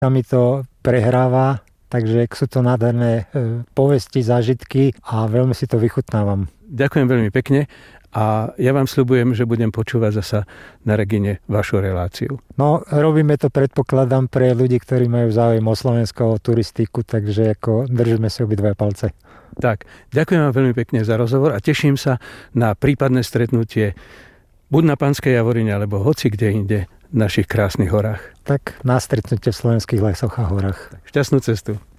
sa mi to prehráva, takže sú to nádherné povesti, zážitky a veľmi si to vychutnávam. Ďakujem veľmi pekne a ja vám sľubujem, že budem počúvať zasa na Regine vašu reláciu. No, robíme to, predpokladám, pre ľudí, ktorí majú záujem o Slovensko, o turistiku, takže držíme si obidve palce. Tak, ďakujem vám veľmi pekne za rozhovor a teším sa na prípadné stretnutie buď na Panskej Javorine, alebo hoci kde inde v našich krásnych horách. Tak na stretnutie v slovenských lesoch a horách. Šťastnú cestu.